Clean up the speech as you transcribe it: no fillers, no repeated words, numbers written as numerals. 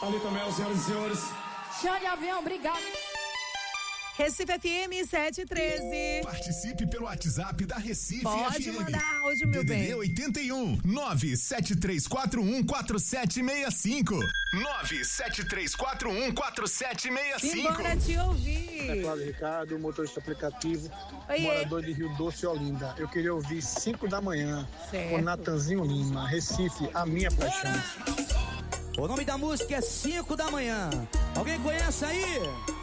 Ali também, senhoras e senhores. Xande Avião, obrigado. Recife FM 713. Participe pelo WhatsApp da Recife Pode FM. mandar áudio, meu bem. DDD 81 973414765. 973414765. Simbora te ouvir. É Cláudio Ricardo, motorista aplicativo, Oiê. morador de Rio Doce, Olinda. Eu queria ouvir 5 da manhã Certo. com Natanzinho Lima, Recife, a minha paixão. O nome da música é 5 da manhã. Alguém conhece aí?